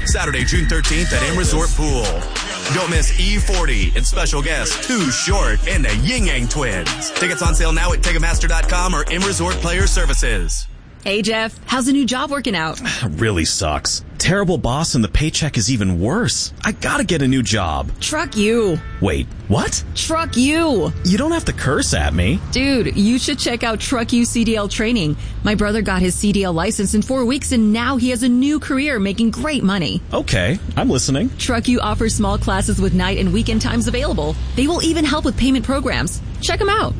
Saturday, June 13th at M Resort Pool. Don't miss E40 and special guest Too Short and the Yin Yang Twins. Tickets on sale now at Ticketmaster.com or M Resort Player Services. Hey, Jeff. How's the new job working out? Really sucks. Terrible boss and the paycheck is even worse. I gotta get a new job. Truck you. Wait, what? Truck you. You don't have to curse at me. Dude, you should check out Truck You CDL training. My brother got his CDL license in 4 weeks and now he has a new career making great money. Okay, I'm listening. Truck You offers small classes with night and weekend times available. They will even help with payment programs. Check them out.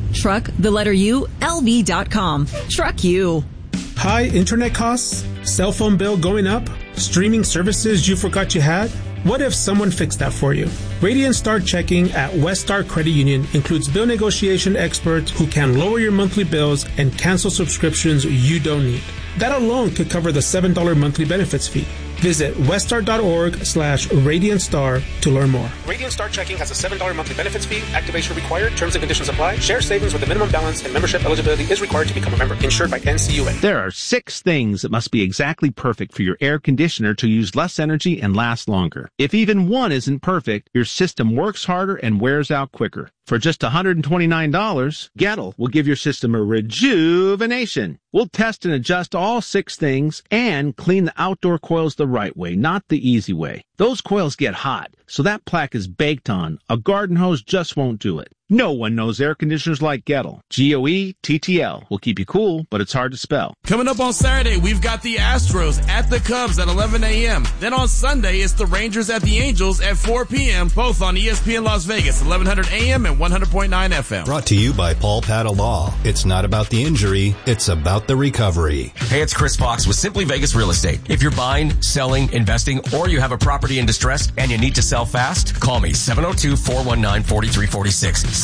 LV.com. Truck You. High internet costs? Cell phone bill going up? Streaming services you forgot you had? What if someone fixed that for you? Radiant Star Checking at West Star Credit Union includes bill negotiation experts who can lower your monthly bills and cancel subscriptions you don't need. That alone could cover the $7 monthly benefits fee. Visit weststar.org/RadiantStar to learn more. Radiant Star Checking has a $7 monthly benefits fee. Activation required. Terms and conditions apply. Share savings with a minimum balance and membership eligibility is required to become a member. Insured by NCUA. There are 6 things that must be exactly perfect for your air conditioner to use less energy and last longer. If even one isn't perfect, your system works harder and wears out quicker. For just $129, Gettle will give your system a rejuvenation. We'll test and adjust all 6 things and clean the outdoor coils the right way, not the easy way. Those coils get hot, so that plaque is baked on. A garden hose just won't do it. No one knows air conditioners like Gettle. Goettl will keep you cool, but it's hard to spell. Coming up on Saturday, we've got the Astros at the Cubs at 11 a.m. Then on Sunday, it's the Rangers at the Angels at 4 p.m., both on ESPN Las Vegas, 1100 a.m. and 100.9 FM. Brought to you by Paul Pata Law. It's not about the injury, it's about the recovery. Hey, it's Chris Fox with Simply Vegas Real Estate. If you're buying, selling, investing, or you have a property in distress and you need to sell fast, call me 702-419-4346.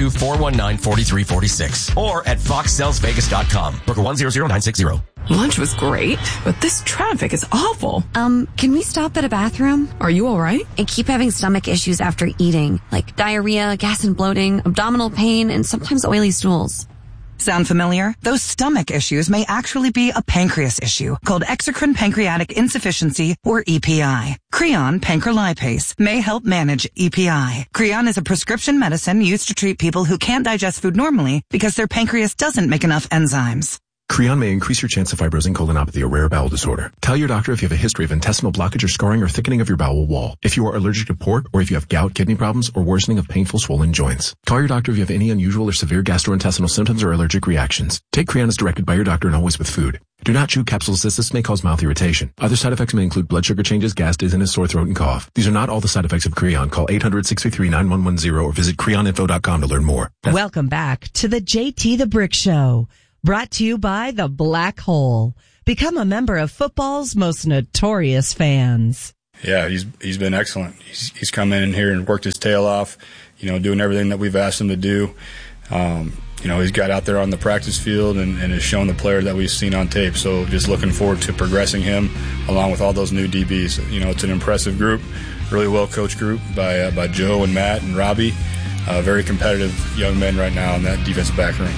702-419-4346 or at foxsellsvegas.com. Broker 100960. Lunch was great, but this traffic is awful. Can we stop at a bathroom? Are you all right? I keep having stomach issues after eating, like diarrhea, gas and bloating, abdominal pain, and sometimes oily stools. Sound familiar? Those stomach issues may actually be a pancreas issue called exocrine pancreatic insufficiency, or EPI. Creon pancrelipase may help manage EPI. Creon is a prescription medicine used to treat people who can't digest food normally because their pancreas doesn't make enough enzymes. Creon may increase your chance of fibrosing colonopathy, a rare bowel disorder. Tell your doctor if you have a history of intestinal blockage or scarring or thickening of your bowel wall, if you are allergic to pork, or if you have gout, kidney problems, or worsening of painful swollen joints. Call your doctor if you have any unusual or severe gastrointestinal symptoms or allergic reactions. Take Creon as directed by your doctor and always with food. Do not chew capsules as this may cause mouth irritation. Other side effects may include blood sugar changes, gas, dizziness, sore throat, and cough. These are not all the side effects of Creon. Call 800-633-9110 or visit creoninfo.com to learn more. Welcome back to the JT the Brick Show. Brought to you by The Black Hole. Become a member of football's most notorious fans. Yeah, he's been excellent. He's come in here and worked his tail off, doing everything that we've asked him to do. He's got out there on the practice field and has shown the player that we've seen on tape. So just looking forward to progressing him along with all those new DBs. It's an impressive group, really well-coached group by Joe and Matt and Robbie. Very competitive young men right now in that defensive back room.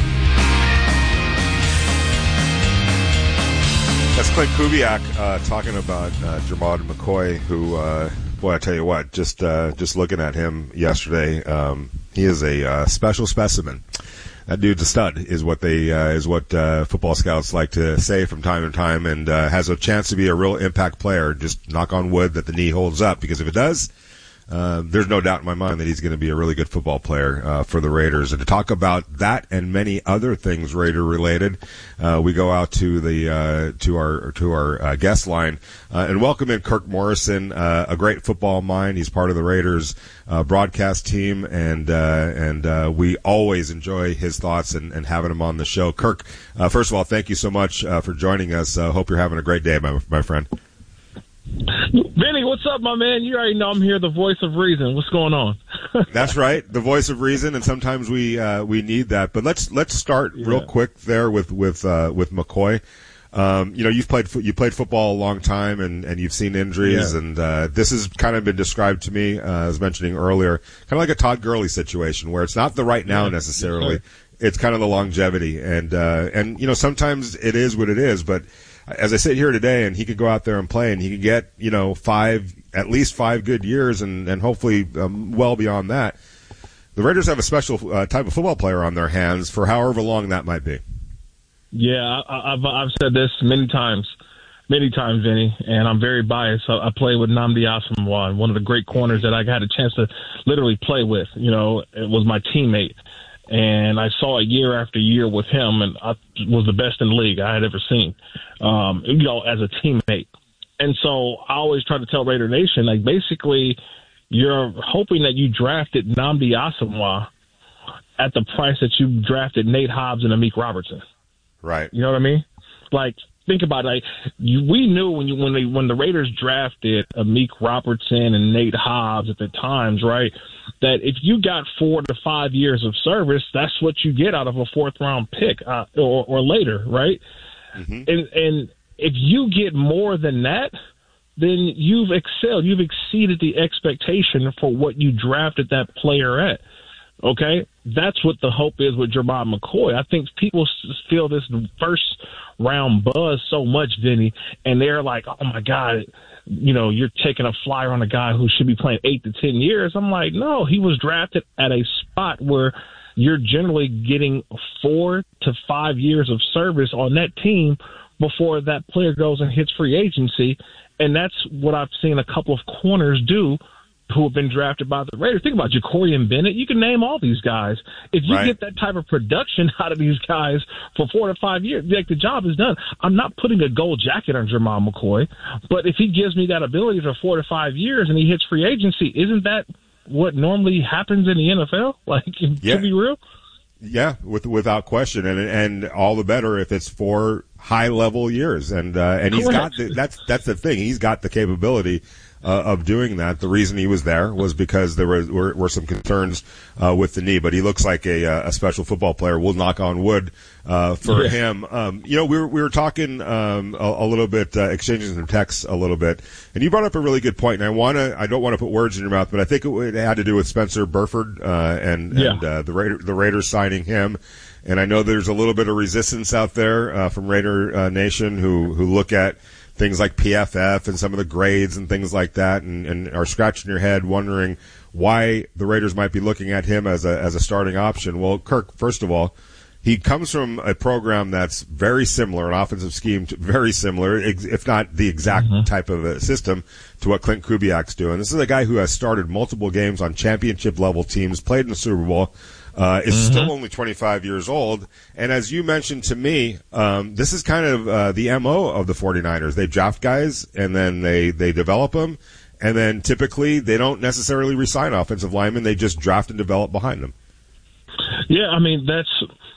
That's Clint Kubiak talking about Jermod McCoy, who, boy, I tell you what, just looking at him yesterday, he is a special specimen. That dude's a stud, is what football scouts like to say from time to time, and has a chance to be a real impact player. Just knock on wood that the knee holds up, because if it does, there's no doubt in my mind that he's going to be a really good football player for the Raiders. And to talk about that and many other things Raider related, we go out to the to our guest line and welcome in Kirk Morrison, a great football mind. He's part of the Raiders broadcast team, and we always enjoy his thoughts and having him on the show. Kirk, first of all, thank you so much for joining us. Hope you're having a great day, my friend. Benny, what's up, my man? You already know I'm here, the voice of reason. What's going on? That's right, the voice of reason, and sometimes we need that. But let's start real quick there with McCoy. You played football a long time, and you've seen injuries, and this has kind of been described to me, as I was mentioning earlier, kind of like a Todd Gurley situation, where it's not the right now necessarily. It's kind of the longevity, and sometimes it is what it is, but as I sit here today, and he could go out there and play, and he could get, at least 5 good years, and hopefully well beyond that. The Raiders have a special type of football player on their hands for however long that might be. Yeah, I've said this many times, Vinny, and I'm very biased. I played with Nnamdi Asomugha, one of the great corners that I had a chance to literally play with. It was my teammate. And I saw it year after year with him, and I was the best in the league I had ever seen, as a teammate. And so I always try to tell Raider Nation, basically, you're hoping that you drafted Nnamdi Asomugha at the price that you drafted Nate Hobbs and Amik Robertson. Right. You know what I mean? Think about it. We knew when the Raiders drafted Amik Robertson and Nate Hobbs at the times, right, that if you got 4 to 5 years of service, that's what you get out of a 4th-round pick or later, right? Mm-hmm. And if you get more than that, then you've excelled. You've exceeded the expectation for what you drafted that player at. Okay? That's what the hope is with Jermod McCoy. I think people feel this first-round buzz so much, Vinny, and they're like, oh, my God, you're taking a flyer on a guy who should be playing 8 to 10 years. I'm like, no, he was drafted at a spot where you're generally getting 4 to 5 years of service on that team before that player goes and hits free agency, and that's what I've seen a couple of corners do who have been drafted by the Raiders. Think about Jacorian Bennett. You can name all these guys. If you get that type of production out of these guys for 4 to 5 years, the job is done. I'm not putting a gold jacket on Jermod McCoy, but if he gives me that ability for 4 to 5 years and he hits free agency, isn't that what normally happens in the NFL? To be real? Yeah, without question, and all the better if it's for high-level years, and he's got that's the thing. He's got the capability of doing that. The reason he was there was because there were some concerns with the knee, but he looks like a special football player. We'll knock on wood for him. We were talking a little bit, exchanging some texts a little bit, and you brought up a really good point. And I don't want to put words in your mouth, but I think it had to do with Spencer Burford and the Raiders signing him. And I know there's a little bit of resistance out there from Raider Nation who look at things like PFF and some of the grades and things like that, and are scratching your head wondering why the Raiders might be looking at him as a starting option. Well, Kirk, first of all, he comes from a program that's very similar, an offensive scheme very similar, if not the exact type of a system to what Clint Kubiak's doing. This is a guy who has started multiple games on championship-level teams, played in the Super Bowl, is still only 25 years old. And as you mentioned to me, this is kind of the MO of the 49ers. They draft guys, and then they develop them, and then typically they don't necessarily re-sign offensive linemen. They just draft and develop behind them. Yeah, I mean, that's,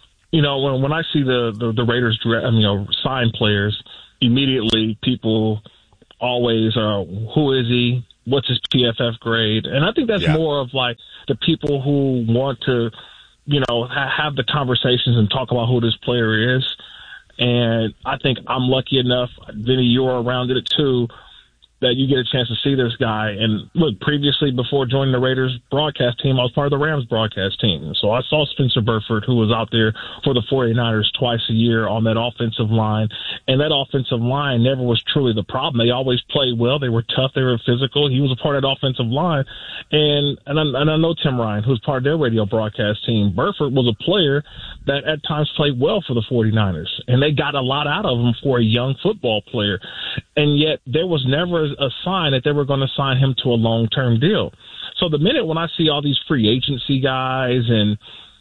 when I see the Raiders sign players, immediately people always who is he? What's his PFF grade? And I think that's more of the people who want to, have the conversations and talk about who this player is. And I think I'm lucky enough, Vinny, you're around it too, that you get a chance to see this guy. And look, previously, before joining the Raiders broadcast team, I was part of the Rams broadcast team. So I saw Spencer Burford, who was out there for the 49ers twice a year on that offensive line. And that offensive line never was truly the problem. They always played well. They were tough. They were physical. He was a part of that offensive line. And I know Tim Ryan, who's part of their radio broadcast team. Burford was a player that at times played well for the 49ers. And they got a lot out of him for a young football player. And yet there was never a sign that they were going to sign him to a long-term deal. So the minute when I see all these free agency guys and,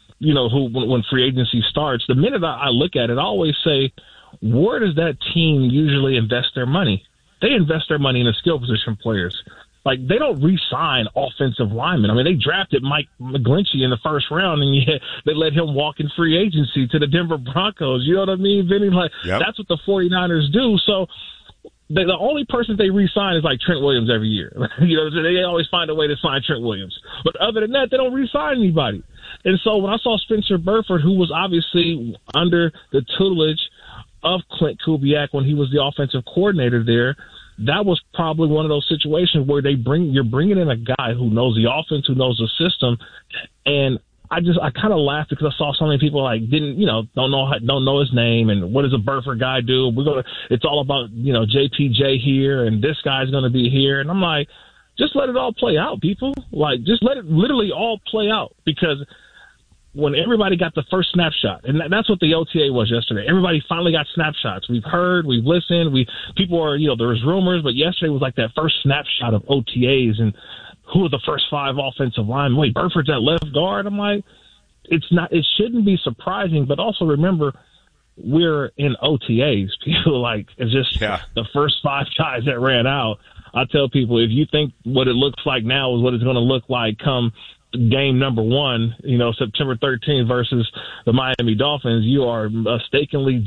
when free agency starts, the minute I look at it, I always say, where does that team usually invest their money? They invest their money in the skill position players. They don't re-sign offensive linemen. I mean, they drafted Mike McGlinchey in the first round, and yet they let him walk in free agency to the Denver Broncos. You know what I mean, Vinny? That's what the 49ers do. So the only person they re-sign is Trent Williams every year. They always find a way to sign Trent Williams. But other than that, they don't re-sign anybody. And so when I saw Spencer Burford, who was obviously under the tutelage of Clint Kubiak when he was the offensive coordinator there, that was probably one of those situations where you're bringing in a guy who knows the offense, who knows the system, and I kind of laughed because I saw so many people don't know his name and what does a Burford guy do? It's all about, JPJ here and this guy's going to be here. And I'm like, just let it all play out, people. Like, just let it literally all play out, because when everybody got the first snapshot, and that's what the OTA was yesterday. Everybody finally got snapshots. We've heard, we've listened, people are, there was rumors, but yesterday was like that first snapshot of OTAs and who are the first 5 offensive linemen. Wait, Burford's at left guard? I'm like, it shouldn't be surprising, but also remember, we're in OTAs. People it's just the first 5 guys that ran out. I tell people, if you think what it looks like now is what it's going to look like come game number 1, September 13th versus the Miami Dolphins, you are mistakenly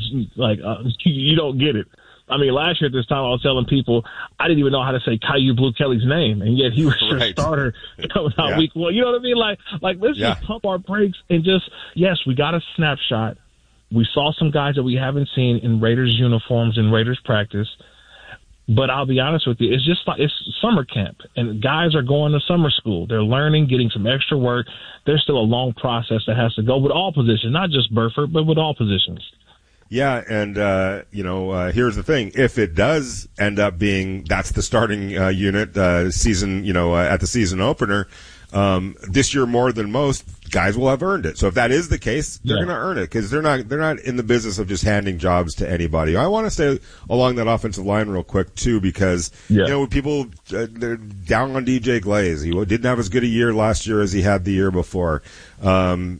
you don't get it. I mean, last year at this time, I was telling people I didn't even know how to say Caillou Blue Kelly's name, and yet he was your starter coming out week 1. You know what I mean? Like let's just pump our brakes and just, yes, we got a snapshot. We saw some guys that we haven't seen in Raiders uniforms in Raiders practice. But I'll be honest with you, it's summer camp, and guys are going to summer school. They're learning, getting some extra work. There's still a long process that has to go with all positions, not just Burford, but with all positions. Yeah, and, here's the thing. If it does end up being that's the starting unit season, at the season opener, this year more than most, guys will have earned it. So if that is the case, they're going to earn it, because they're not in the business of just handing jobs to anybody. I want to stay along that offensive line real quick too, because people they're down on DJ Glaze. He didn't have as good a year last year as he had the year before. And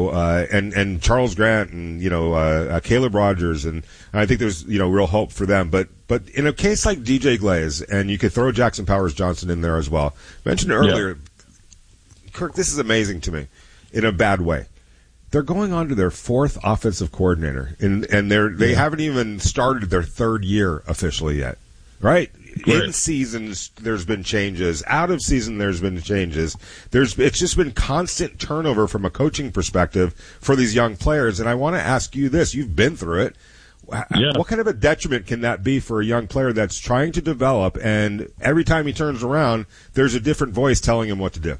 Charles Grant and Caleb Rogers, and I think there's real hope for them. But in a case like DJ Glaze, and you could throw Jackson Powers Johnson in there as well. Mentioned earlier. Kirk, this is amazing to me in a bad way. They're going on to their 4th offensive coordinator, and they haven't even started their 3rd year officially yet, right? In seasons, there's been changes. Out of season, there's been changes. It's just been constant turnover from a coaching perspective for these young players. And I want to ask you this. You've been through it. What kind of a detriment can that be for a young player that's trying to develop, and every time he turns around, there's a different voice telling him what to do?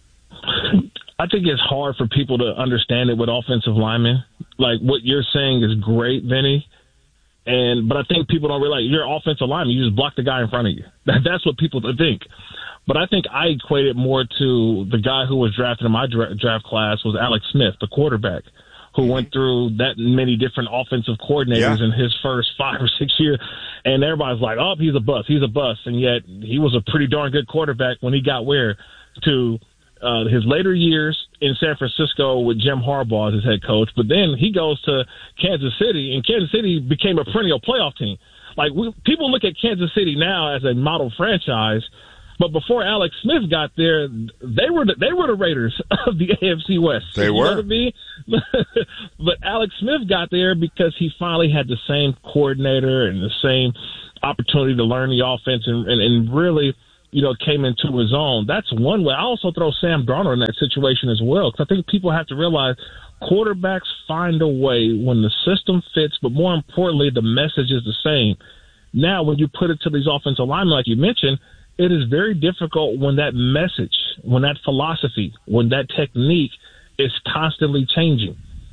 I think it's hard for people to understand it with offensive linemen. Like, what you're saying is great, Vinny, but I think people don't realize you're an offensive lineman. You just block the guy in front of you. That's what people think. But I think I equate it more to the guy who was drafted in my draft class was Alex Smith, the quarterback, who went through that many different offensive coordinators in his first 5 or 6 years. And everybody's like, oh, he's a bust. And yet he was a pretty darn good quarterback when he got to his later years in San Francisco with Jim Harbaugh as his head coach. But then he goes to Kansas City, and Kansas City became a perennial playoff team. Like, people look at Kansas City now as a model franchise, but before Alex Smith got there, they were the Raiders of the AFC West. They were. You know what I mean? But Alex Smith got there because he finally had the same coordinator and the same opportunity to learn the offense and really – came into his own. That's one way. I also throw Sam Darnold in that situation as well, because I think people have to realize quarterbacks find a way when the system fits, but more importantly, the message is the same. Now, when you put it to these offensive linemen, like you mentioned, it is very difficult when that message, when that philosophy, when that technique is constantly changing,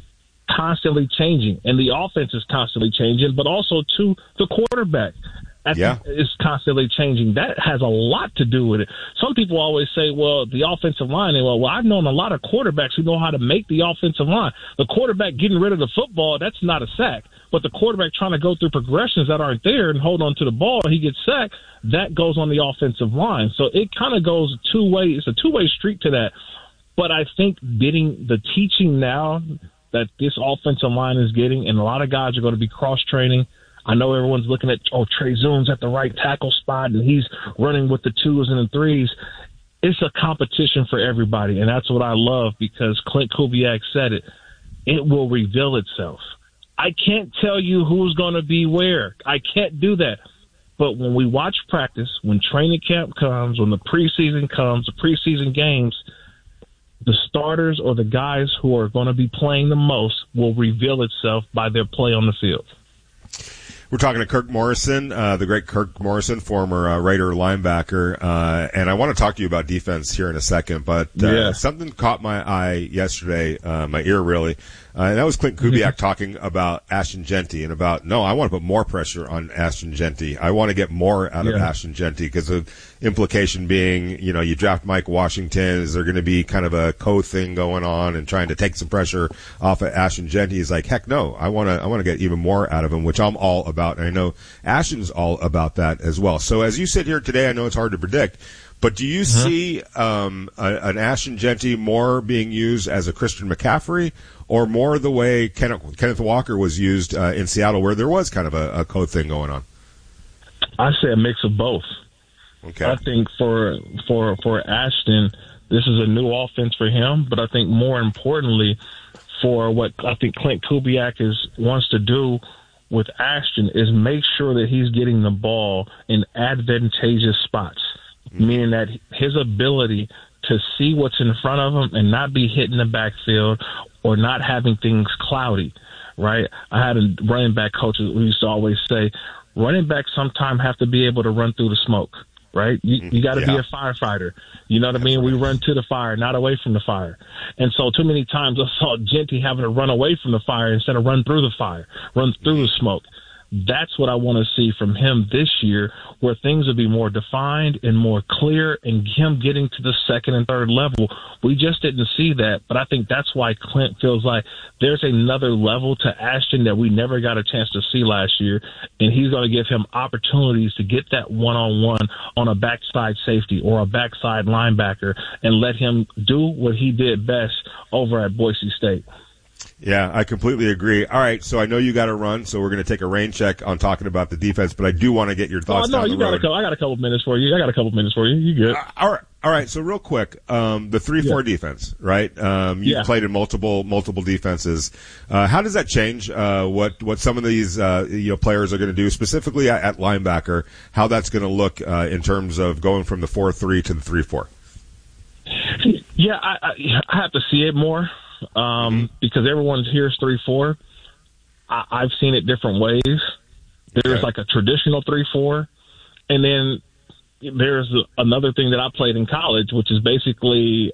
and the offense is constantly changing, but also to the quarterback. Is constantly changing. That has a lot to do with it. Some people always say, well, the offensive line, and well, I've known a lot of quarterbacks who know how to make the offensive line. The quarterback getting rid of the football, that's not a sack. But the quarterback trying to go through progressions that aren't there and hold on to the ball and he gets sacked, that goes on the offensive line. So it kind of goes two-way. It's a two-way street to that. But I think getting the teaching now that this offensive line is getting, and a lot of guys are going to be cross-training. I know everyone's looking at, Trey Zoom's at the right tackle spot, and he's running with the 2s and the 3s. It's a competition for everybody, and that's what I love, because Clint Kubiak said it. It will reveal itself. I can't tell you who's going to be where. I can't do that. But when we watch practice, when training camp comes, when the preseason comes, the preseason games, the starters or the guys who are going to be playing the most will reveal itself by their play on the field. We're talking to Kirk Morrison, the great Kirk Morrison, former Raider linebacker. And I want to talk to you about defense here in a second, but something caught my eye yesterday, my ear really. And that was Clint Kubiak talking about Ashton Jeanty and about, I want to put more pressure on Ashton Jeanty. I want to get more out of Ashton Jeanty because the implication being, you draft Mike Washington. Is there going to be kind of a thing going on and trying to take some pressure off of Ashton Jeanty? He's like, heck no, I want to get even more out of him, which I'm all about. And I know Ashton's all about that as well. So as you sit here today, I know it's hard to predict, but do you see an Ashton Jeanty more being used as a Christian McCaffrey, or more the way Kenneth Walker was used in Seattle, where there was kind of a code thing going on? I say a mix of both. Okay. I think for Ashton, this is a new offense for him, but I think more importantly, for what I think Clint Kubiak wants to do with Ashton is make sure that he's getting the ball in advantageous spots, meaning that his ability to see what's in front of him and not be hit in the backfield or not having things cloudy, right? I had a running back coach who used to always say, running backs sometimes have to be able to run through the smoke, right? You got to be a firefighter. You know what I mean? We run to the fire, not away from the fire. And so too many times I saw Jeanty having to run away from the fire instead of run through the fire, run through the smoke. That's what I want to see from him this year, where things will be more defined and more clear, and him getting to the second and third level. We just didn't see that, but I think that's why Clint feels like there's another level to Ashton that we never got a chance to see last year, and he's going to give him opportunities to get that one-on-one on a backside safety or a backside linebacker and let him do what he did best over at Boise State. Yeah, I completely agree. All right, so I know you got to run, so we're going to take a rain check on talking about the defense, but I do want to get your thoughts down the road. I got a couple minutes for you. You good? All right. So real quick, the 3-4 defense, right? You've played in multiple defenses. How does that change what some of these players are going to do, specifically at linebacker? How that's going to look in terms of going from the 4-3 to the 3-4? Yeah, I have to see it more. Because everyone hears 3-4. I've seen it different ways. There's like a traditional 3-4, and then there's another thing that I played in college, which is basically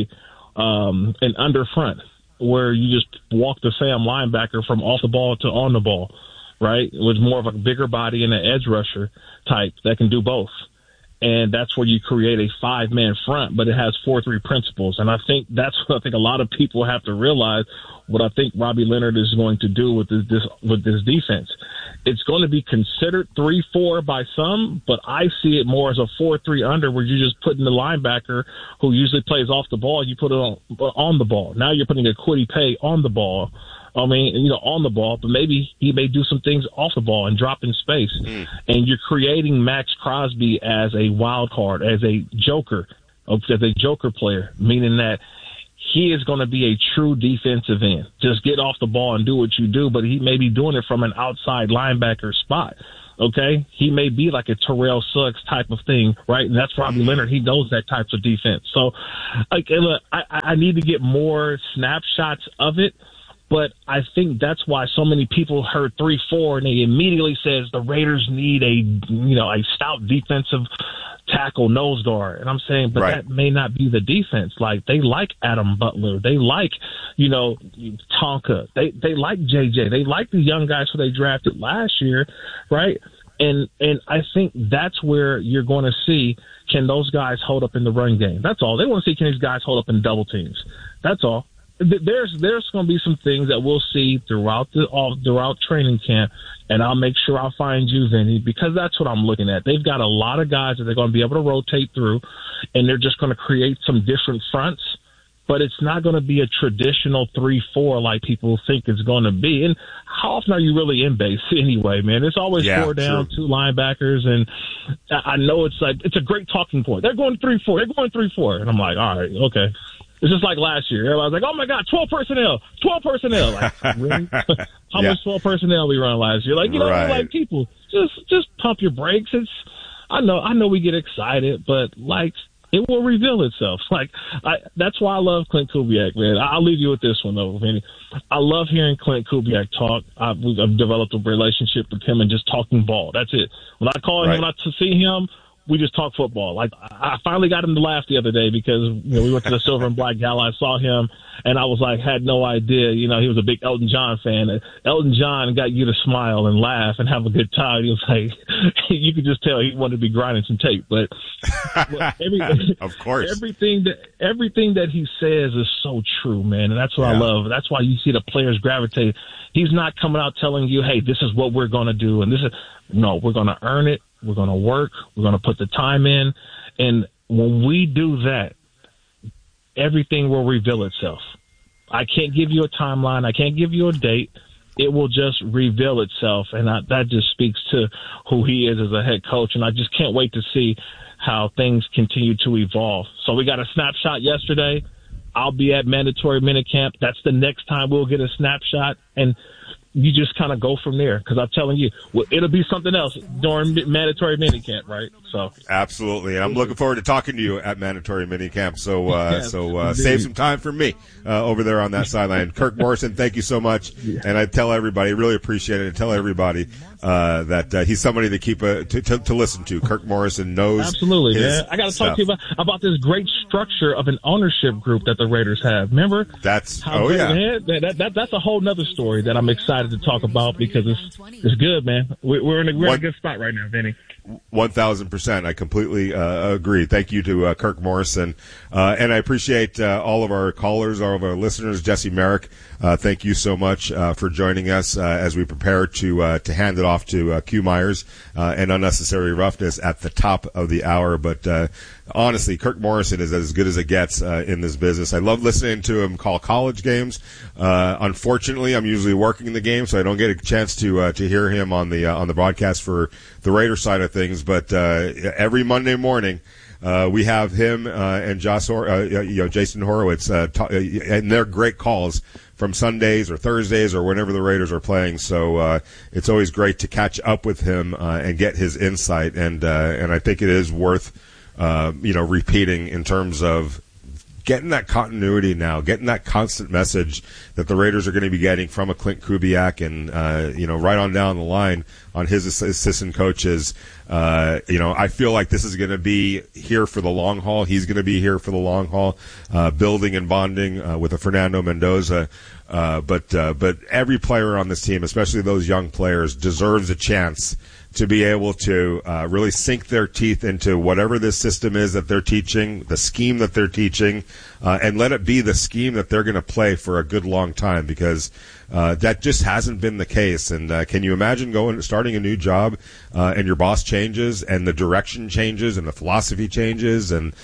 an under front, where you just walk the Sam linebacker from off the ball to on the ball, right? It was more of a bigger body and an edge rusher type that can do both. And that's where you create a 5-man front, but it has 4-3 principles. And I think that's what a lot of people have to realize. What I think Robbie Leonard is going to do with this defense, it's going to be considered 3-4 by some, but I see it more as a 4-3 under, where you're just putting the linebacker who usually plays off the ball, you put it on the ball. Now you're putting a Kwity Paye on the ball. I mean, on the ball, but maybe he may do some things off the ball and drop in space. And you're creating Max Crosby as a wild card, as a joker player, meaning that he is going to be a true defensive end. Just get off the ball and do what you do, but he may be doing it from an outside linebacker spot. Okay, he may be like a Terrell Suggs type of thing, right? And that's Robbie Leonard. He knows that types of defense. So, I need to get more snapshots of it. But I think that's why so many people heard 3-4 and they immediately says the Raiders need a stout defensive tackle nose guard. And I'm saying, but that may not be the defense. Like, they like Adam Butler. They like, Tonka. They like JJ. They like the young guys who they drafted last year, right? And I think that's where you're going to see, can those guys hold up in the run game? That's all. They want to see, can these guys hold up in double teams? That's all. There's going to be some things that we'll see throughout training camp, and I'll make sure I'll find you, Vinny, because that's what I'm looking at. They've got a lot of guys that they're going to be able to rotate through, and they're just going to create some different fronts, but it's not going to be a traditional 3-4 like people think it's going to be. And how often are you really in base anyway, man? It's always 4 down, 2 linebackers, and I know it's a great talking point. They're going 3-4. They're going 3-4, and I'm like, all right, okay. It's just like last year. Everybody's like, oh, my God, 12 personnel. Like, really? How much 12 personnel we run last year? Like, like, people, just pump your brakes. I know we get excited, but, like, it will reveal itself. That's why I love Clint Kubiak, man. I'll leave you with this one, though, Vinny. I love hearing Clint Kubiak talk. I've developed a relationship with him and just talking ball. That's it. When I call him, when I see him, we just talk football. Like, I finally got him to laugh the other day because, we went to the Silver and Black Gala. I saw him, and I was like, had no idea. He was a big Elton John fan. Elton John got you to smile and laugh and have a good time. He was like, you could just tell he wanted to be grinding some tape. But of course, everything that he says is so true, man. And that's what I love. That's why you see the players gravitate. He's not coming out telling you, hey, this is what we're going to do. And we're going to earn it. We're going to work. We're going to put the time in. And when we do that, everything will reveal itself. I can't give you a timeline. I can't give you a date. It will just reveal itself. And that just speaks to who he is as a head coach. And I just can't wait to see how things continue to evolve. So we got a snapshot yesterday. I'll be at mandatory minicamp. That's the next time we'll get a snapshot. And you just kind of go from there, because I'm telling you, it'll be something else during mandatory minicamp, right? So absolutely, and I'm looking forward to talking to you at mandatory minicamp. So save some time for me over there on that sideline. Kirk Morrison, thank you so much, and I tell everybody, really appreciate it, and tell everybody that he's somebody to keep to listen to. Kirk Morrison knows absolutely. His I got to talk to you about this great structure of an ownership group that the Raiders have. Remember? That's that's a whole nother story that I'm excited to talk about, because it's good, man. We're in a good spot right now, Vinny. 1,000%. I completely agree. Thank you to Kirk Morrison. And I appreciate all of our callers, all of our listeners. Jesse Merrick, thank you so much for joining us as we prepare to hand it off to Q Myers and Unnecessary Roughness at the top of the hour. But honestly, Kirk Morrison is as good as it gets in this business. I love listening to him call college games. Unfortunately, I'm usually working the game, so I don't get a chance to hear him on the broadcast for the Raider side of things. But every Monday morning, we have him and Jason Horowitz, and they're great calls from Sundays or Thursdays or whenever the Raiders are playing. So it's always great to catch up with him and get his insight. And I think it is worth repeating in terms of getting that continuity now, getting that constant message that the Raiders are going to be getting from a Clint Kubiak and, right on down the line on his assistant coaches. I feel like this is going to be here for the long haul. He's going to be here for the long haul, building and bonding with a Fernando Mendoza. But every player on this team, especially those young players, deserves a chance to be able to really sink their teeth into whatever this system is that they're teaching, the scheme that they're teaching, and let it be the scheme that they're going to play for a good long time, because that just hasn't been the case. And can you imagine starting a new job and your boss changes and the direction changes and the philosophy changes and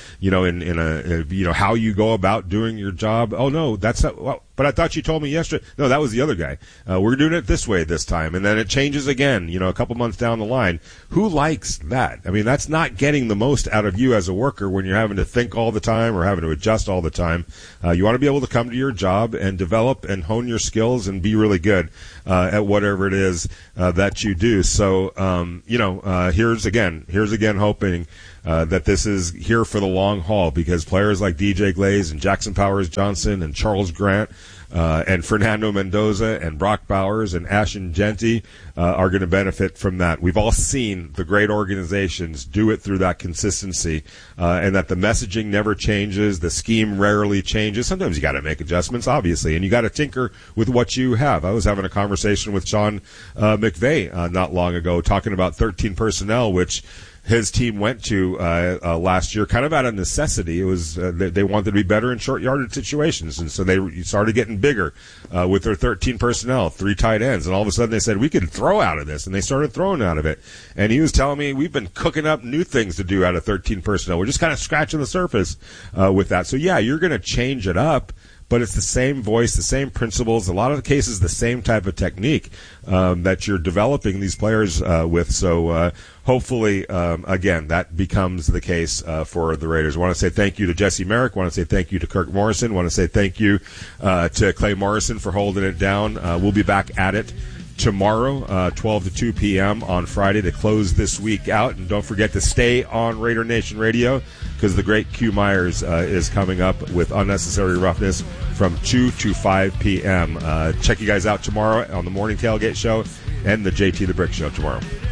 how you go about doing your job? Oh no, that's not. Well, but I thought you told me yesterday. No, that was the other guy. We're doing it this way this time, and then it changes again. A couple months down the line. Who likes that? I mean, that's not getting the most out of you as a worker when you're having to think all the time or having to adjust all the time. You want to be able to come to your job and develop and hone your skills and be really good at whatever it is that you do. So, here's again hoping that this is here for the long haul, because players like DJ Glaze and Jackson Powers Johnson and Charles Grant and Fernando Mendoza and Brock Bowers and Ashton Genty are going to benefit from that. We've all seen the great organizations do it through that consistency, and that the messaging never changes, the scheme rarely changes. Sometimes you got to make adjustments, obviously, and you got to tinker with what you have. I was having a conversation with Sean McVay not long ago, talking about 13 personnel, which his team went to last year kind of out of necessity. It was they wanted to be better in short yardage situations, and so they started getting bigger with their 13 personnel, 3 tight ends, and all of a sudden they said, we can throw out of this, and they started throwing out of it. And he was telling me, we've been cooking up new things to do out of 13 personnel. We're just kind of scratching the surface with that. So yeah, you're going to change it up, but it's the same voice, the same principles, a lot of the cases the same type of technique that you're developing these players with. So hopefully, again, that becomes the case for the Raiders. I want to say thank you to Jesse Merrick. I want to say thank you to Kirk Morrison. I want to say thank you to Clay Morrison for holding it down. We'll be back at it tomorrow, 12 to 2 p.m. on Friday to close this week out. And don't forget to stay on Raider Nation Radio because the great Q Myers is coming up with Unnecessary Roughness from 2 to 5 p.m. Check you guys out tomorrow on the Morning Tailgate Show and the JT the Brick Show tomorrow.